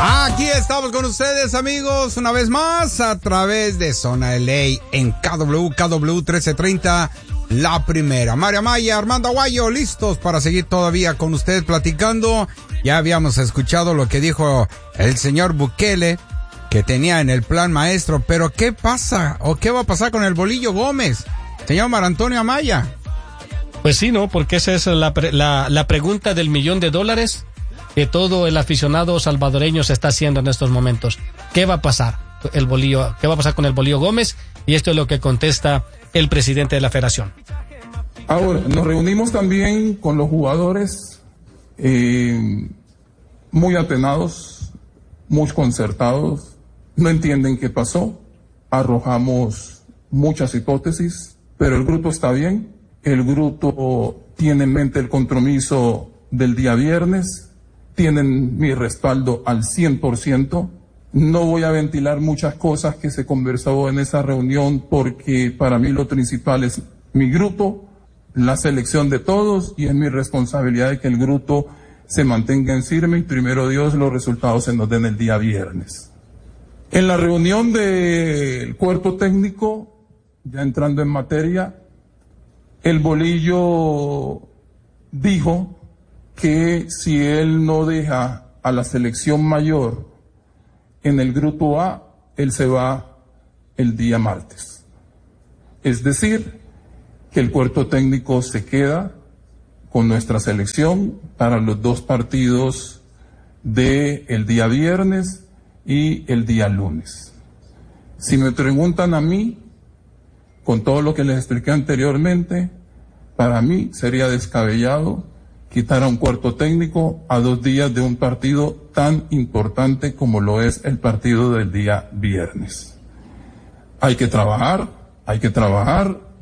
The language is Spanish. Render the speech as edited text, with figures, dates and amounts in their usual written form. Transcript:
Aquí estamos con ustedes, amigos, una vez más a través de Zona LA en KW 1330, la primera. María Maya, Armando Aguayo, listos para seguir todavía con ustedes platicando. Ya habíamos escuchado lo que dijo el señor Bukele, que tenía en el plan maestro, pero ¿qué pasa o qué va a pasar con el Bolillo Gómez, señor Mar Antonio Amaya? Pues sí, ¿no? Porque esa es la pregunta del $1,000,000 que todo el aficionado salvadoreño se está haciendo en estos momentos. ¿Qué va a pasar ¿Qué va a pasar con el Bolillo Gómez? Y esto es lo que contesta el presidente de la federación. Ahora, nos reunimos también con los jugadores muy atenados, muy concertados, no entienden qué pasó, arrojamos muchas hipótesis, pero el grupo está bien, el grupo tiene en mente el compromiso del día viernes, tienen mi respaldo al 100%. No voy a ventilar muchas cosas que se conversó en esa reunión porque para mí lo principal es mi grupo, la selección de todos y es mi responsabilidad de que el grupo se mantenga en firme y primero Dios los resultados se nos den el día viernes. En la reunión del cuerpo técnico, ya entrando en materia, el Bolillo dijo que si él no deja a la selección mayor en el grupo A, él se va el día martes. Es decir, que el cuerpo técnico se queda con nuestra selección para los dos partidos del día viernes y el día lunes. Si me preguntan a mí, con todo lo que les expliqué anteriormente, para mí sería descabellado quitar a un cuerpo técnico a 2 días de un partido tan importante como lo es el partido del día viernes. Hay que trabajar